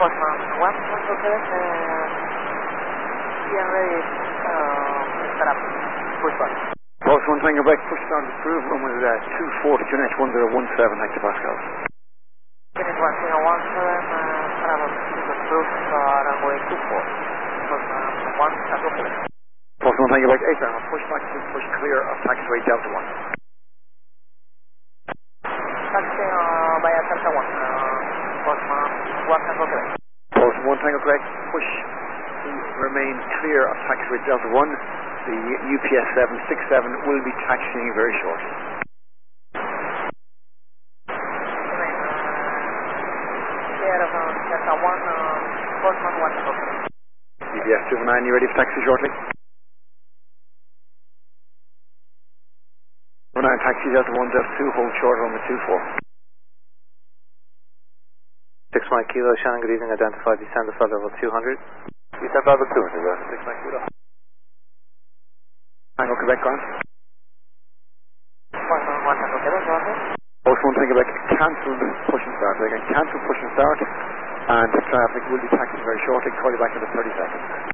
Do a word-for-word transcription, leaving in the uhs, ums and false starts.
Postman one, Tango Quebec, uh, being ready, uh, start up, push back. Post one Tango Quebec, push start approved, run with uh, two four to Q N H one zero one seven hectopascals. Q N H one zero one seven, uh, start up, approved, uh, runway two four. Postman one, Tango Quebec. Post one Tango Quebec, eight down, push back to push clear of taxiway Delta one. Taxi uh, via Delta one, uh, Postman one Tango Quebec. Post one Tango Quebec, push to remain clear of taxiway Delta one. The U P S seven six seven will be taxiing very shortly. Clear of uh, Delta one, uh, Postman one Tango Quebec. U P S two nine, you ready for taxi shortly? one nine taxi Delta one Delta two, hold short on the two four. six Mike Kilo, Shannon, good evening, identify descend to flight level two hundred. Descend level two hundred, six Mike Kilo. Tango Quebec on. Postman one Tango Quebec, go ahead. Post one Tango Quebec, cancel the push and start. They can cancel push and start, and the traffic will be taxiing very shortly. Call you back in the thirty seconds.